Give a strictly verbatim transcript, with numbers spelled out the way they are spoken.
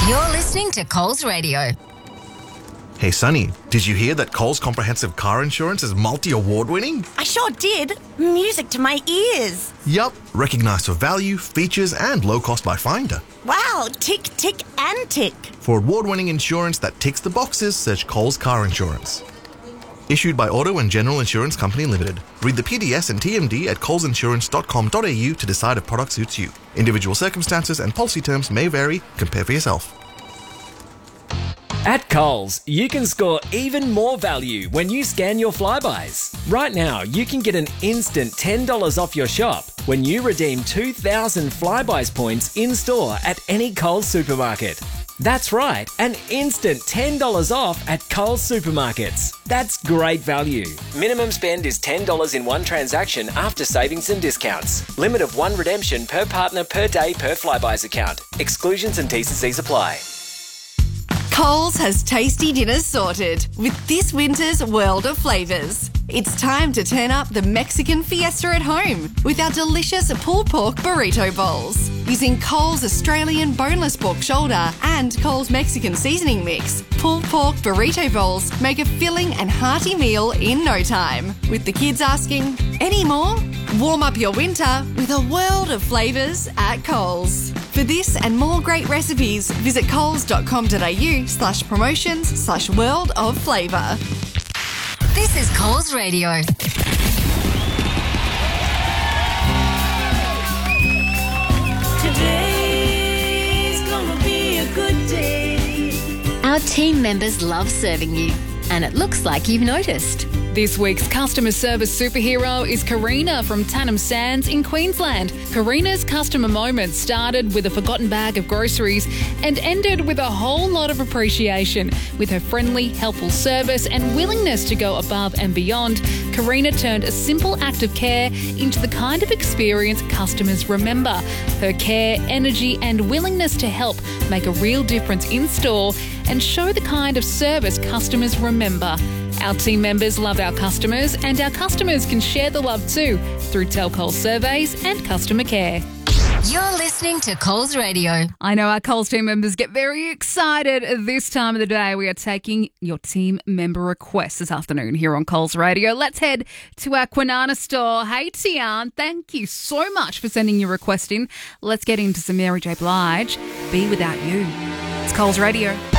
You're listening to Coles Radio. Hey Sunny, did you hear that Coles Comprehensive Car Insurance is multi-award winning? I sure did. Music to my ears. Yup, recognised for value, features and low cost by Finder. Wow, tick, tick and tick. For award-winning insurance that ticks the boxes, search Coles Car Insurance. Issued by Auto and General Insurance Company Limited. Read the P D S and T M D at coles insurance dot com dot a u to decide if product suits you. Individual circumstances and policy terms may vary. Compare for yourself. At Coles, you can score even more value when you scan your Flybuys. Right now, you can get an instant ten dollars off your shop when you redeem two thousand Flybuys points in-store at any Coles supermarket. That's right, an instant ten dollars off at Coles supermarkets. That's great value. Minimum spend is ten dollars in one transaction after savings and discounts. Limit of one redemption per partner per day per Flybuys account. Exclusions and T C Cs apply. Coles has tasty dinners sorted with this winter's world of flavours. It's time to turn up the Mexican fiesta at home with our delicious pulled pork burrito bowls. Using Coles Australian boneless pork shoulder and Coles Mexican seasoning mix, pulled pork burrito bowls make a filling and hearty meal in no time. With the kids asking, any more? Warm up your winter with a world of flavours at Coles. For this and more great recipes, visit coles dot com dot a u slash promotions slash world of flavour. This is Coles Radio. Today's gonna be a good day. Our team members love serving you, and it looks like you've noticed. This week's customer service superhero is Karina from Tannum Sands in Queensland. Karina's customer moment started with a forgotten bag of groceries and ended with a whole lot of appreciation. With her friendly, helpful service and willingness to go above and beyond, Karina turned a simple act of care into the kind of experience customers remember. Her care, energy and willingness to help make a real difference in store and show the kind of service customers remember. Our team members love our customers, and our customers can share the love too through Tell Coles surveys and customer care. You're listening to Coles Radio. I know our Coles team members get very excited this time of the day. We are taking your team member requests this afternoon here on Coles Radio. Let's head to our Kwinana store. Hey, Tian, thank you so much for sending your request in. Let's get into some Mary J. Blige, Be Without You. It's Coles Radio.